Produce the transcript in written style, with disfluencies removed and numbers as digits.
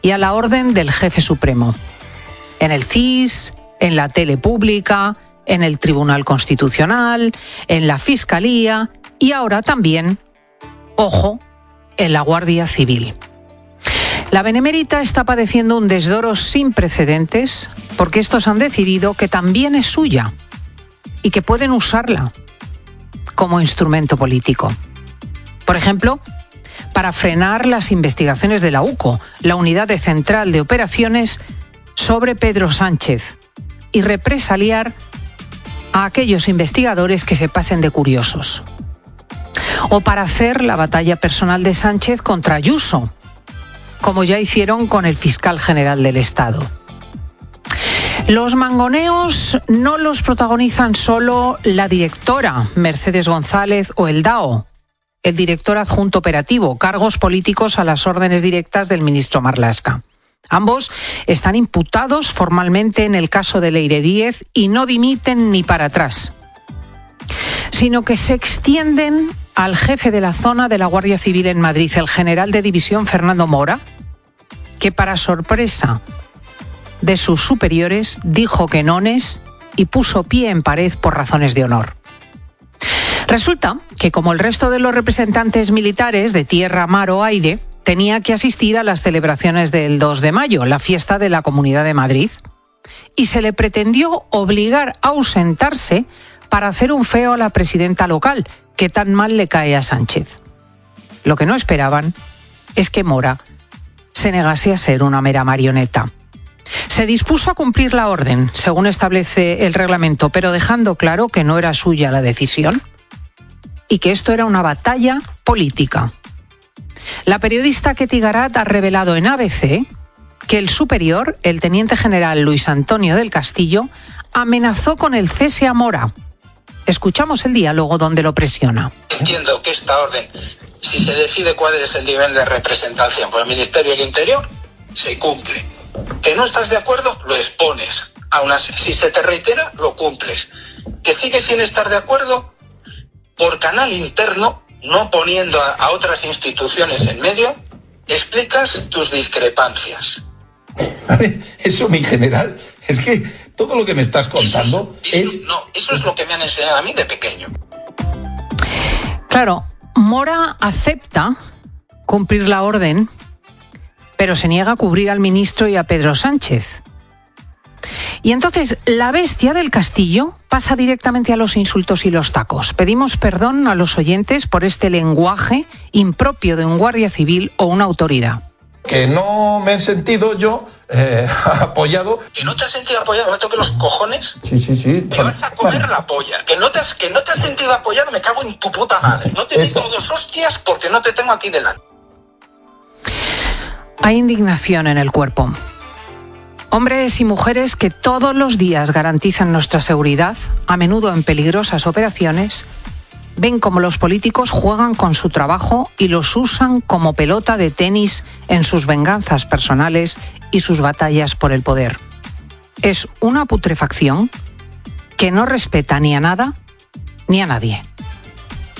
y a la orden del jefe supremo. En el CIS, en la tele pública, en el Tribunal Constitucional, en la Fiscalía y ahora también, ojo, en la Guardia Civil. La Benemérita está padeciendo un desdoro sin precedentes porque estos han decidido que también es suya y que pueden usarla como instrumento político. Por ejemplo, para frenar las investigaciones de la UCO, la Unidad Central de Operaciones, sobre Pedro Sánchez y represaliar a aquellos investigadores que se pasen de curiosos. O para hacer la batalla personal de Sánchez contra Ayuso, como ya hicieron con el fiscal general del Estado. Los mangoneos no los protagonizan solo la directora Mercedes González o el DAO, el director adjunto operativo, cargos políticos a las órdenes directas del ministro Marlaska. Ambos están imputados formalmente en el caso de Leire Díez y no dimiten ni para atrás, sino que se extienden al jefe de la zona de la Guardia Civil en Madrid, el general de división Fernando Mora, que para sorpresa de sus superiores dijo que nones y puso pie en pared por razones de honor. Resulta que, como el resto de los representantes militares de tierra, mar o aire, tenía que asistir a las celebraciones del 2 de mayo, la fiesta de la Comunidad de Madrid, y se le pretendió obligar a ausentarse para hacer un feo a la presidenta local, que tan mal le cae a Sánchez. Lo que no esperaban es que Mora se negase a ser una mera marioneta. Se dispuso a cumplir la orden, según establece el reglamento, pero dejando claro que no era suya la decisión y que esto era una batalla política. La periodista Ketty Garat ha revelado en ABC que el superior, el teniente general Luis Antonio del Castillo, amenazó con el cese a Mora. Escuchamos el diálogo donde lo presiona. Entiendo que esta orden, si se decide cuál es el nivel de representación por el Ministerio del Interior, se cumple. Que no estás de acuerdo, lo expones. Aún así, si se te reitera, lo cumples. Que sigues sin estar de acuerdo, por canal interno, no poniendo a otras instituciones en medio, explicas tus discrepancias. A ver, eso, mi general, es que todo lo que me estás contando eso es lo que me han enseñado a mí de pequeño. Claro, Mora acepta cumplir la orden, pero se niega a cubrir al ministro y a Pedro Sánchez. Y entonces la bestia del Castillo pasa directamente a los insultos y los tacos. Pedimos perdón a los oyentes por este lenguaje impropio de un guardia civil o una autoridad. Que no me he sentido yo apoyado. ¿Que no te has sentido apoyado? ¿Me toque los cojones? Sí. Me vas a comer la polla. ¿Que no te has sentido apoyado? Me cago en tu puta madre. No te digo dos hostias porque no te tengo aquí delante. Hay indignación en el cuerpo. Hombres y mujeres que todos los días garantizan nuestra seguridad, a menudo en peligrosas operaciones, ven cómo los políticos juegan con su trabajo y los usan como pelota de tenis en sus venganzas personales y sus batallas por el poder. Es una putrefacción que no respeta ni a nada ni a nadie.